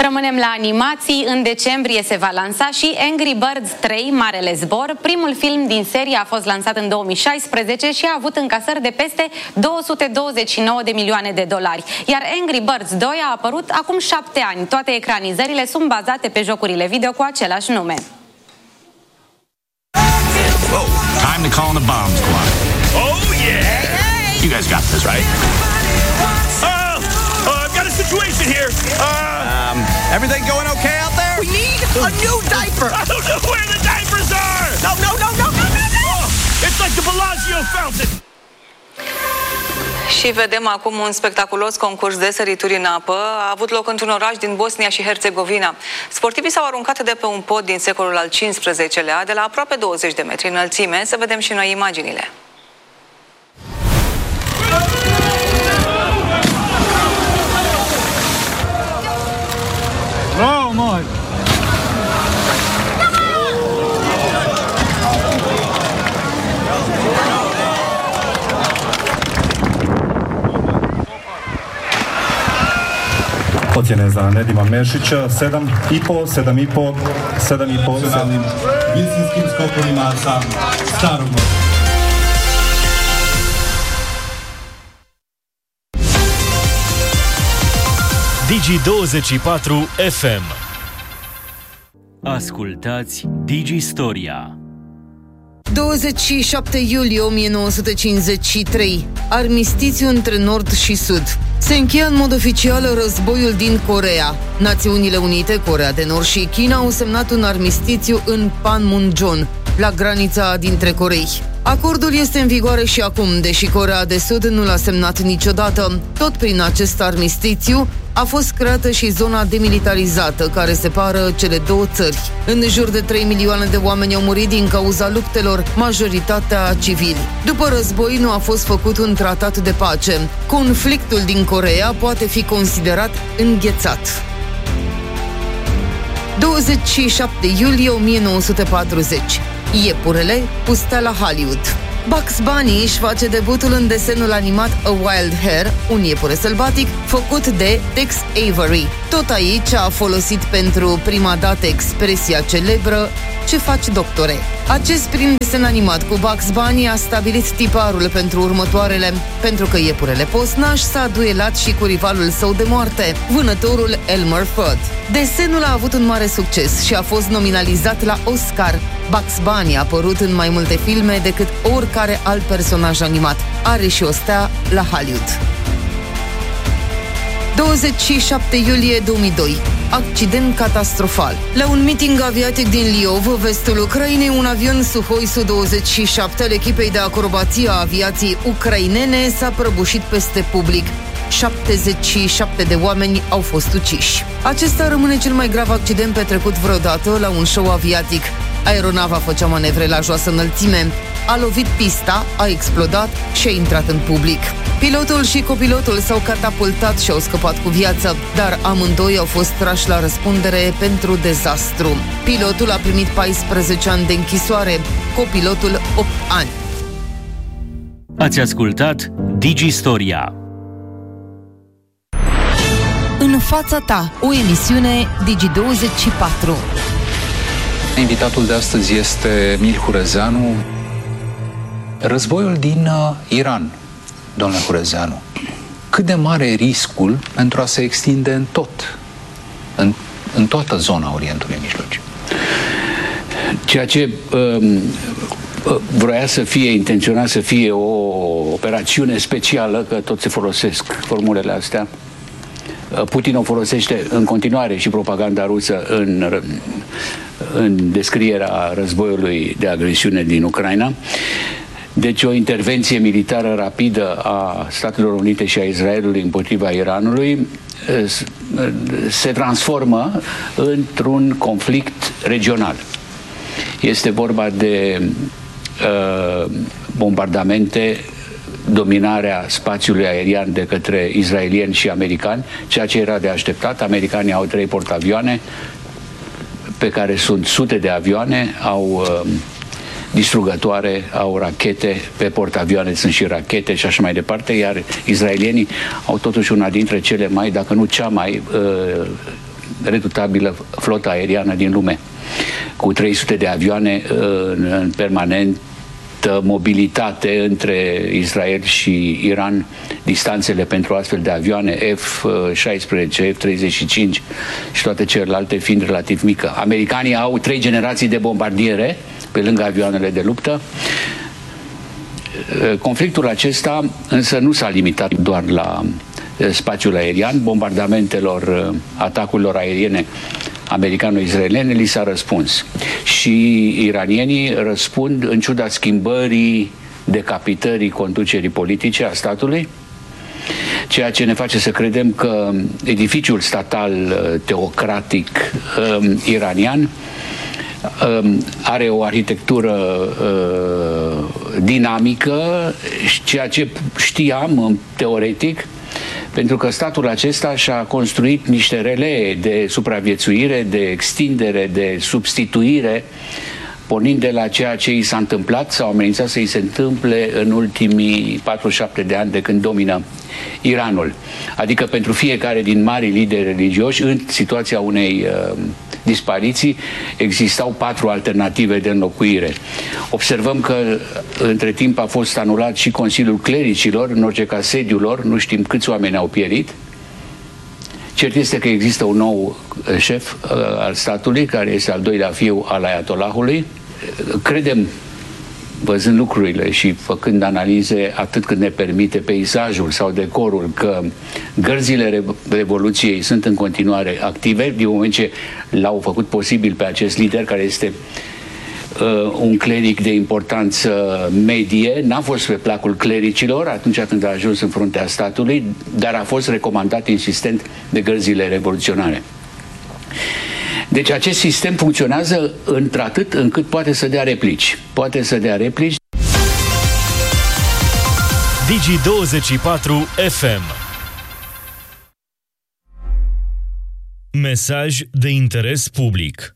Rămânem la animații. În decembrie se va lansa și Angry Birds 3, Marele Zbor. Primul film din serie a fost lansat în 2016 și a avut încasări de peste 229 de milioane de dolari. Iar Angry Birds 2 a apărut acum 7 ani. Toate ecranizările sunt bazate pe jocurile video cu același nume. Oh, time to call in the bomb squad. Oh yeah! You guys got this, right? I've got a situation here. Everything going okay out there? We need a new diaper. I don't know where the diapers are. No. It's like the Bellagio fountain. Și vedem acum un spectaculos concurs de sărituri în apă. A avut loc într-un oraș din Bosnia și Herțegovina. Sportivii s-au aruncat de pe un pod din secolul al XV-lea, de la aproape 20 de metri înălțime. Să vedem și noi imaginile. Oh, my. Ocjene za Nedima Mešića 7,5, sa visinským skokovima sa Starom. Digi24 FM. Ascultați Digistoria. 27 iulie 1953. Armistițiu între Nord și Sud. Se încheie în mod oficial războiul din Coreea. Națiunile Unite, Coreea de Nord și China au semnat un armistițiu în Panmunjom, la granița dintre Corei. Acordul este în vigoare și acum, deși Coreea de Sud nu l-a semnat niciodată. Tot prin acest armistițiu a fost creată și zona demilitarizată, care separă cele două țări. În jur de 3 milioane de oameni au murit din cauza luptelor, majoritatea civili. După război nu a fost făcut un tratat de pace. Conflictul din Coreea poate fi considerat înghețat. 27 iulie 1940. Iepurele pustea la Hollywood. Bugs Bunny își face debutul în desenul animat A Wild Hare, un iepure sălbatic, făcut de Tex Avery. Tot aici a folosit pentru prima dată expresia celebră "Ce faci, doctore?". Acest prim desen animat cu Bugs Bunny a stabilit tiparul pentru următoarele, pentru că iepurele posnaș s-a duelat și cu rivalul său de moarte, vânătorul Elmer Fudd. Desenul a avut un mare succes și a fost nominalizat la Oscar. Bugs Bunny a apărut în mai multe filme decât oricare alt personaj animat. Are și o stea la Hollywood. 27 iulie 2002. Accident catastrofal. La un meeting aviatic din Liov, vestul Ucrainei, un avion Suhoi Su-27 al echipei de acrobație a aviației ucrainene s-a prăbușit peste public. 77 de oameni au fost uciși. Acesta rămâne cel mai grav accident petrecut vreodată la un show aviatic. Aeronava făcea manevre la joasă înălțime, a lovit pista, a explodat și a intrat în public. Pilotul și copilotul s-au catapultat și au scăpat cu viață, dar amândoi au fost trași la răspundere pentru dezastru. Pilotul a primit 14 ani de închisoare, copilotul 8 ani. Ați ascultat Digistoria. În fața ta, o emisiune Digi24. Invitatul de astăzi este Emil Hurezeanu. Războiul din Iran, domnule Hurezeanu, cât de mare e riscul pentru a se extinde în tot, în toată zona Orientului Mijlociu? Ceea ce vroia să fie, intenționa să fie o operațiune specială, că tot se folosesc formulele astea, Putin o folosește în continuare și propaganda rusă în descrierea războiului de agresiune din Ucraina. Deci o intervenție militară rapidă a Statelor Unite și a Israelului împotriva Iranului se transformă într-un conflict regional. Este vorba de bombardamente, dominarea spațiului aerian de către israelieni și americani, ceea ce era de așteptat. Americanii au 3 portavioane, pe care sunt sute de avioane, au distrugătoare, au rachete, pe portavioane sunt și rachete și așa mai departe, iar israelienii au totuși una dintre cele mai, dacă nu cea mai redutabilă flotă aeriană din lume, cu 300 de avioane în permanentă mobilitate între Israel și Iran, distanțele pentru astfel de avioane F-16, F-35 și toate celelalte fiind relativ mică. Americanii au 3 generații de bombardiere pe lângă avioanele de luptă. Conflictul acesta însă nu s-a limitat doar la spațiul aerian. Bombardamentelor, atacurilor aeriene americano-israeliene li s-a răspuns. Și iranienii răspund în ciuda schimbării, decapitării conducerii politice a statului, ceea ce ne face să credem că edificiul statal teocratic iranian are o arhitectură dinamică, ceea ce știam teoretic, pentru că statul acesta și-a construit niște relee de supraviețuire, de extindere, de substituire, pornind de la ceea ce i s-a întâmplat sau amenințat să i se întâmple în ultimii 47 de ani de când domină Iranul. Adică pentru fiecare din marii lideri religioși, în situația unei dispariții, existau 4 alternative de înlocuire. Observăm că între timp a fost anulat și Consiliul Clericilor, în orice caz sediul lor, nu știm câți oameni au pierit. Cert este că există un nou șef al statului, care este al doilea fiu al Ayatollahului. Credem, văzând lucrurile și făcând analize atât cât ne permite peisajul sau decorul, că gărzile Revoluției sunt în continuare active, din moment ce l-au făcut posibil pe acest lider, care este un cleric de importanță medie, n-a fost pe placul clericilor atunci când a ajuns în fruntea statului, dar a fost recomandat insistent de gărzile revoluționare. Deci acest sistem funcționează într-atât încât poate să dea replici. Poate să dea replici. Digi24 FM. Mesaj de interes public.